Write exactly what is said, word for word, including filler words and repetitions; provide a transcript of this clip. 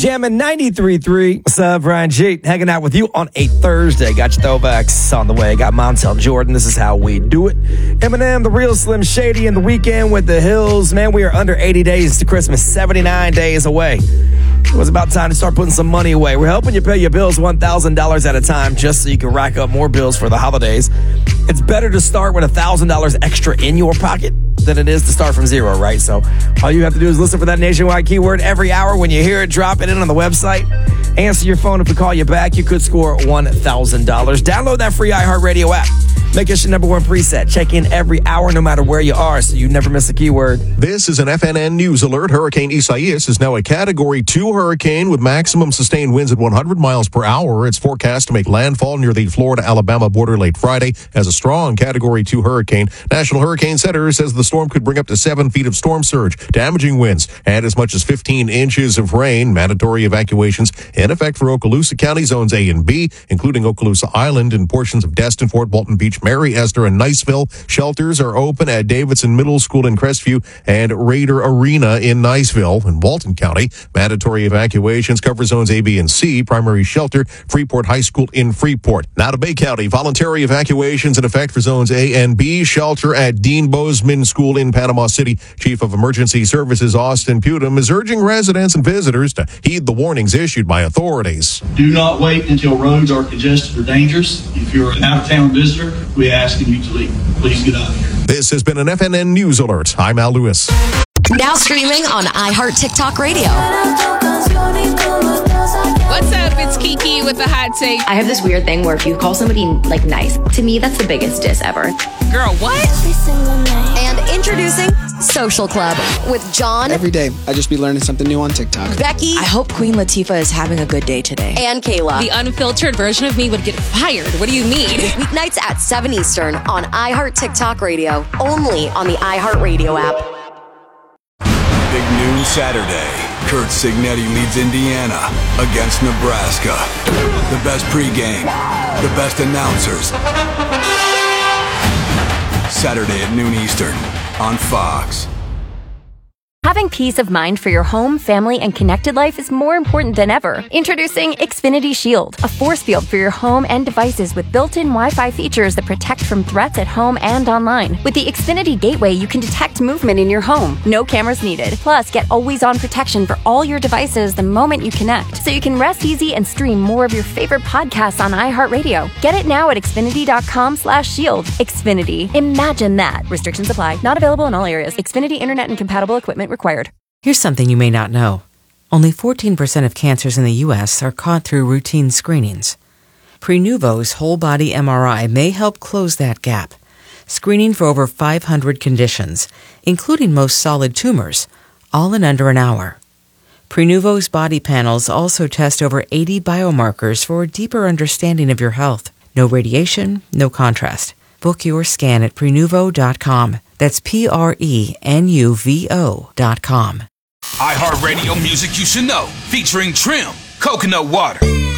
Jamming ninety-three point three. What's up, Brian G? Hanging out with you on a Thursday. Got your throwbacks on the way. Got Montel Jordan. This is how we do it. Eminem, the real Slim Shady, in the weekend with the Hills. Man, we are under eighty days to Christmas. seventy-nine days away. It was about time to start putting some money away. We're helping you pay your bills one thousand dollars at a time just so you can rack up more bills for the holidays. It's better to start with one thousand dollars extra in your pocket than it is to start from zero, right? So all you have to do is listen for that nationwide keyword every hour. When you hear it, drop it in on the website. Answer your phone. If we call you back, you could score one thousand dollars. Download that free iHeartRadio app. Make it your number one preset. Check in every hour, no matter where you are, so you never miss a keyword. This is an F N N News Alert. Hurricane Isaias is now a Category two hurricane with maximum sustained winds at one hundred miles per hour. It's forecast to make landfall near the Florida-Alabama border late Friday as a strong Category two hurricane. National Hurricane Center says the storm could bring up to seven feet of storm surge, damaging winds, and as much as fifteen inches of rain. Mandatory evacuations in effect for Okaloosa County Zones A and B, including Okaloosa Island and portions of Destin, Fort Walton Beach, Mary, Esther, and Niceville. Shelters are open at Davidson Middle School in Crestview and Raider Arena in Niceville. In Walton County, mandatory evacuations cover zones A, B, and C. Primary shelter, Freeport High School in Freeport. Now to Bay County, voluntary evacuations in effect for zones A and B. Shelter at Dean Bozeman School in Panama City. Chief of Emergency Services Austin Putum is urging residents and visitors to heed the warnings issued by authorities. Do not wait until roads are congested or dangerous. If you're an out-of-town visitor, we asking you to leave. Please get out of here. This has been an F N N News Alert. I'm Al Lewis. Now streaming on iHeart TikTok Radio. What's up? It's Kiki with the hot take. I have this weird thing where if you call somebody like nice, to me that's the biggest diss ever. Girl, what? And introducing Social Club with John. Every day, I just be learning something new on TikTok. Becky. I hope Queen Latifah is having a good day today. And Kayla. The unfiltered version of me would get fired. What do you mean? Weeknights at seven Eastern on iHeart TikTok Radio. Only on the iHeartRadio app. Big noon Saturday. Kurt Signetti leads Indiana against Nebraska. The best pregame, the best announcers. Saturday at noon Eastern on Fox. Having peace of mind for your home, family, and connected life is more important than ever. Introducing Xfinity Shield, a force field for your home and devices with built-in Wi-Fi features that protect from threats at home and online. With the Xfinity Gateway, you can detect movement in your home. No cameras needed. Plus, get always-on protection for all your devices the moment you connect, so you can rest easy and stream more of your favorite podcasts on iHeartRadio. Get it now at Xfinity.com slash shield. Xfinity. Imagine that. Restrictions apply. Not available in all areas. Xfinity Internet and compatible equipment required. Here's something you may not know. Only fourteen percent of cancers in the U S are caught through routine screenings. Prenuvo's whole-body M R I may help close that gap, screening for over five hundred conditions, including most solid tumors, all in under an hour. Prenuvo's body panels also test over eighty biomarkers for a deeper understanding of your health. No radiation, no contrast. Book your scan at Prenuvo dot com. That's P R E N U V O dot com. iHeartRadio music you should know, featuring Trim, Coconut Water.